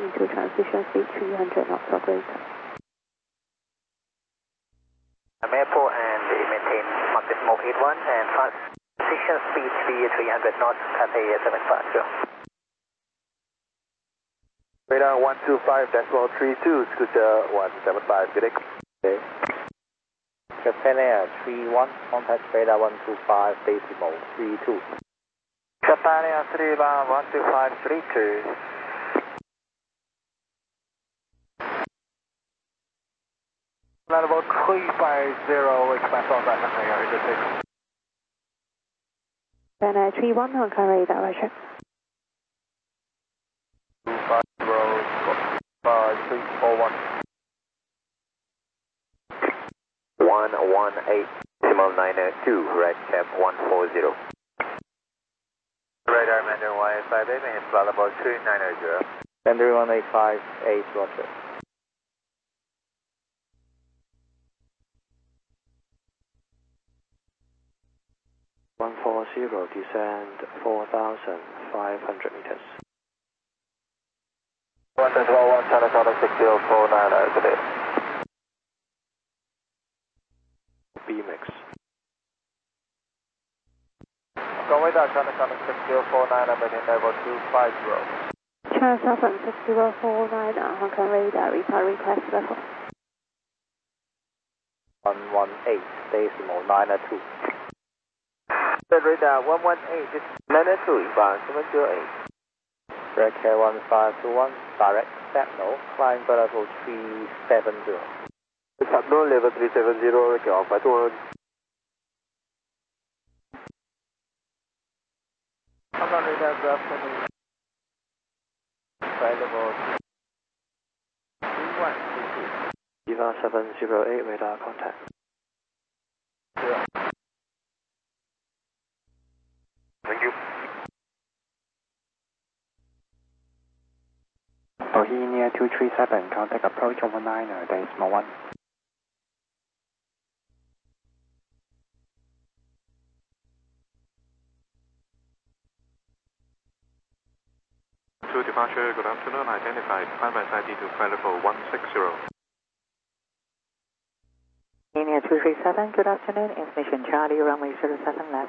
into transition speed 300 knots or greater. Airport and maintain Mach decimal 81 and transition speed 300 knots, Cathay 750. Radar 125.32, Scooter 175, good day. Okay. Japan Air 31, contact radar 125.32. Japan Air 31, 125.32. Level 350, expect on that Japan Air, good day. Japan Air 31, Hong Kong radar, roger. 250, 118, decimal 902, red cap 140. Radar Mandarin 185, minutes, level 2900. Mandarin 1858, roger. Descend 4,500 meters. 121, China China 6049, good day. BMX. Radar China China 6049, maintain level 250. China Southern 6049, Hong Kong radar, request level. 118, decimal 902. Radar 118, this 902, inbound 708. Red Care 1521, direct signal, climb level 370. Signal level 370, Red Care 1521. Hong Kong radar, good afternoon. Flight level 3122. EVA 708, radar contact. Yeah. Thank you. Bohemia 237, contact approach over 9er, decimal 1. To departure, good afternoon, identified, climb ID to flight level 160. Bohemia 237, good afternoon, information Charlie, runway 07 left.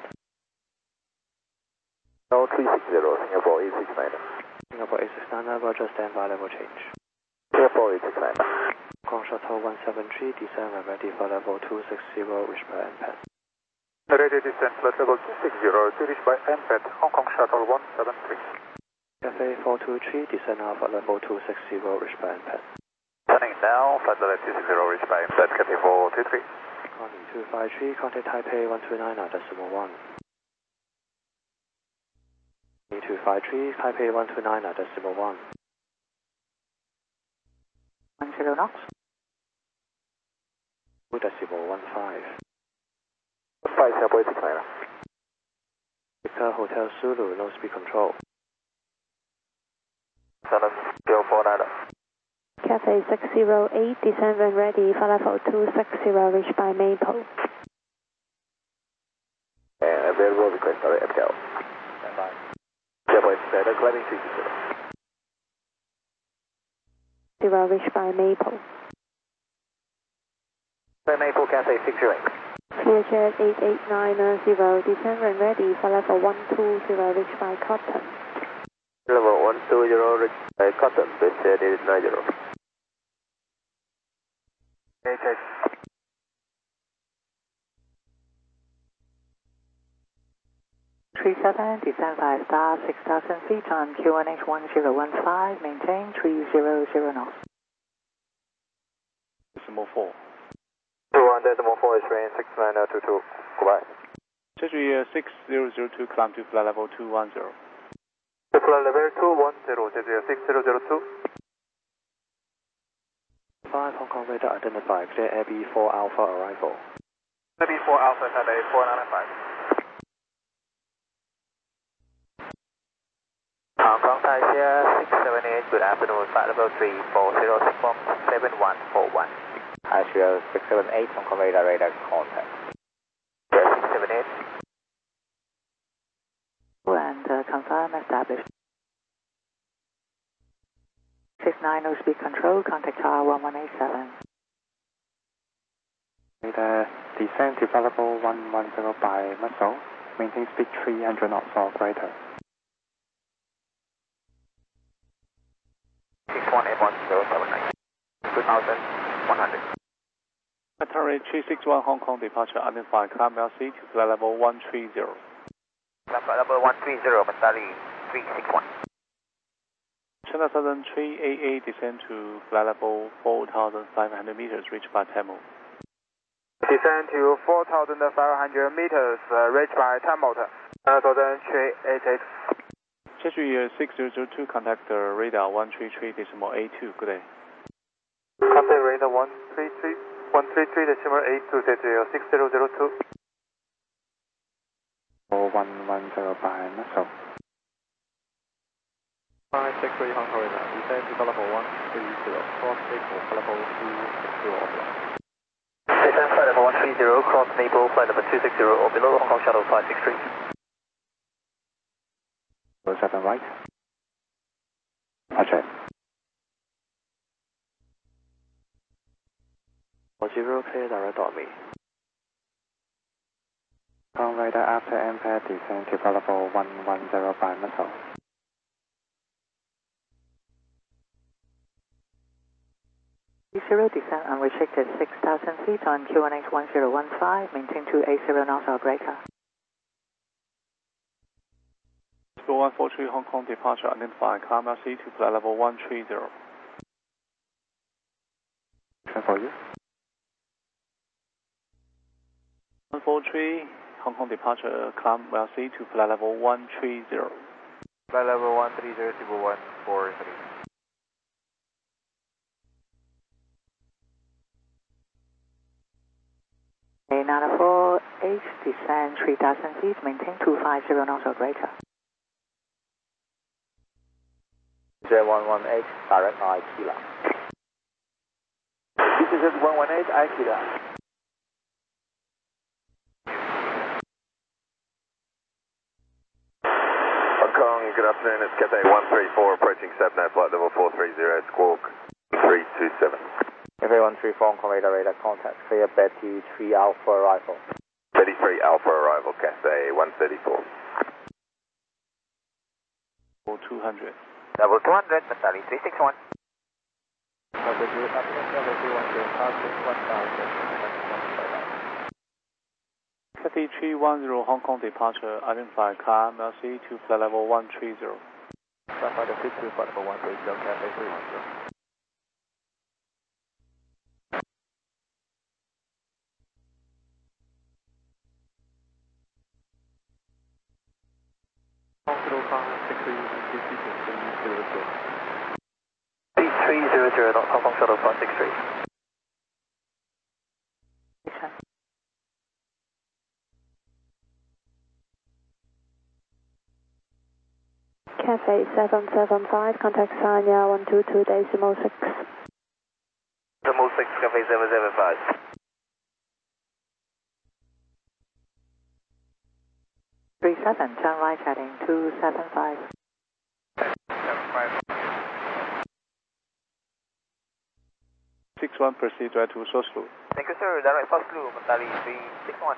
0360, Singapore 869. Singapore 869, roger, standby level change. Singapore 869. Hong Kong Shuttle 173, descend when ready for level 260, reach by MPAD. Ready descent flight level 260 to reach by MPAD, Hong Kong Shuttle 173. Cathay 423, descend now for level 260, reach by MPAD. Turning down, flight level 260, reach by MPAD, Cathay 423. Conning 253, contact Taipei 129, decimal 1. 253, Taipei 129, decimal 1. 10 knots. 2 decimal 15. 5 Singapore 869. Victor Hotel Zulu, no speed control. 7049. Cathay 608, descend when ready for level 260, reach by Maple. And available request, sorry, FTL. Standby. Singapore 869, climbing 360. 0, reach by Maple. Maple, Cathay 608. Clearjet 8890, descend when ready for level 120, reach by Cotton. Level 120, reach by Cotton, Clearjet 8890. Okay. 37, descend 5 star, 6,000 feet on QNH 1015, maintain 300 knots. Decimal 4. 21.4 is range 69022. Goodbye. Jeju 6002, climb to flight level 210. Flight level 210, Jeju 6002. 5 Hong Kong radar identified, clear Air B4 Alpha arrival. Air B4 Alpha, Cathay 495. Hong Kong Taxia 678, good afternoon, flight level 340, Sigmund 7141. Asia 678, Hong Kong radar contact. Yeah, 678. And confirm established. 369 speed control, contact tower 1187. Descend to flight level 110 by muscle, maintain speed 300 knots or greater. 618179, 2100. Atari 361 Hong Kong departure, identify climb LC to flight level 130. Flight level 130, Mentally 361. China Southern 388, descend to flight level 4,500 meters, reached by Tamil. Descend to 4,500 meters, reached by Tamil. China Southern 388. Jeju 6002, contact radar 133.82, good day. Contact radar 133.82, Jeju 6002. 110 by muscle. 563 Hong Kong radar, descend to flight level 130, cross Maple, flight level 260 or below. Descend flight level 130, cross Maple, flight level 260 or below, Hong Kong Shuttle 563. 7 right. Roger. 0K direct on me. Hong Kong radar after impact, descend to flight level 110 by muscle. Zero descent unrestricted 6,000 feet on QNH 1015, maintain 280 knots or greater. 143 Hong Kong departure, identify climb LC to flight level 130. For you. 143 Hong Kong departure, climb LC to flight level 130. Flight level 130, 143. 904H, descend 3,000 feet, maintain 250 knots or greater. 118, direct Aikila. This is 118, Aikila. Hong Kong, good afternoon, it's Cathay 134 approaching Sabno, flight level 430, squawk 327. Cathay 134 Hong Kong radar contact, clear Betty 3 Alpha arrival. 33 Alpha arrival, Cathay 134. 200. Level 200, Mentally 361. Cathay 310 Hong Kong departure, identify climb LC to flight level 130. Flight level 52, flight level 130, Cathay 310. B300, Hong Kong Shuttle 563. Cathay 775, contact Sanya 122.6. Decimal 6, Cathay 775. 37, turn right heading 275. 61, proceed direct to Soslu. Thank you, sir. Direct Soslu, Mentally 361.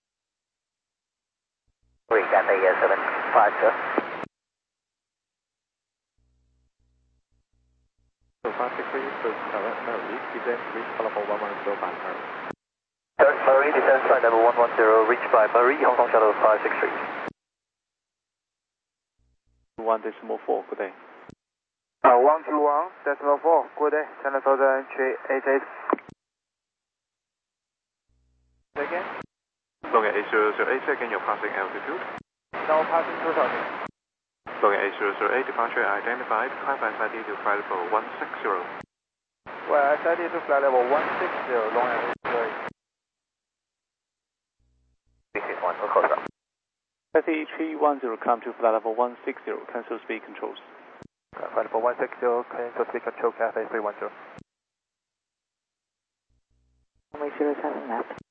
Wait, Cathay 75, sir. So 563, direct Murray, descend reach flight level 110 by Murray. Direct Murray, descend flight level 110, reached by Murray, Hong Kong Shuttle 563. 1.4, good day. 121.4, good day, China Southern 388. Again? Looking at 8008, again your passing altitude. Now passing 2,000. Looking at 8008, departure identified, climb by side to flight level 160. Well, I started to flight level 160, long and very. This is 1, we'll close up. Cathay 310, climb to flight level 160, cancel speed controls. Flight level 160, cancel speed control, Cathay 310. Runway 07 left.